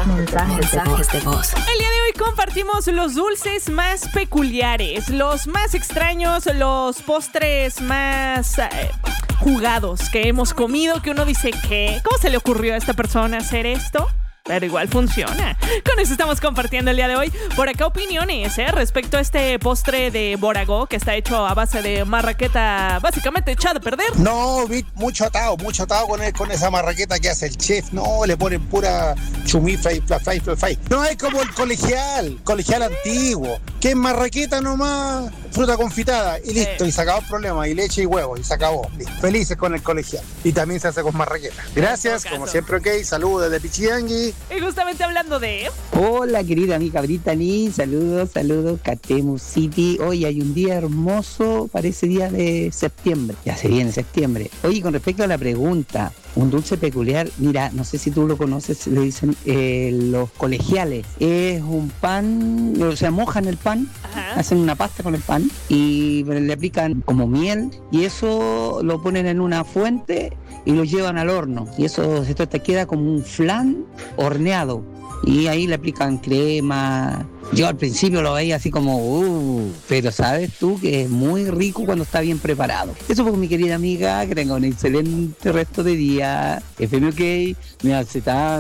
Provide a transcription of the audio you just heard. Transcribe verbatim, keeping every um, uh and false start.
mensajes, mensajes de voz. El día de hoy compartimos los dulces más peculiares, los más extraños, los postres más eh, jugados que hemos comido, que uno dice, ¿qué? ¿Cómo se le ocurrió a esta persona hacer esto? Pero igual funciona. Con eso estamos compartiendo el día de hoy. Por acá opiniones, ¿eh? Respecto a este postre de Boragó, que está hecho a base de marraqueta, básicamente echada a perder. No, vi mucho atado, mucho atado con, el, con esa marraqueta que hace el chef. No, le ponen pura chumifa y fly, fly, fly. No es como el colegial, colegial antiguo, que es marraqueta nomás, fruta confitada y listo, Sí. y se acabó el problema, y leche y huevos, y se acabó. Listo. Felices con el colegial. Y también se hace con marraqueta. Gracias, como siempre, ok, saludos desde Pichidangui. Y justamente hablando de... Hola querida amiga Brittany, saludos, saludos, Catemu City. Hoy hay un día hermoso, parece día de septiembre, ya se viene septiembre. Oye, con respecto a la pregunta, un dulce peculiar, mira, no sé si tú lo conoces, le dicen eh, los colegiales. Es un pan, o sea, mojan el pan, Ajá. hacen una pasta con el pan y le aplican como miel y eso lo ponen en una fuente y lo llevan al horno. Y eso esto te queda como un flan horneado. Y ahí le aplican crema. Yo al principio lo veía así como, uh, pero sabes tú que es muy rico cuando está bien preparado. Eso fue mi querida amiga, que tenga un excelente resto de día. F M OK, me hace tan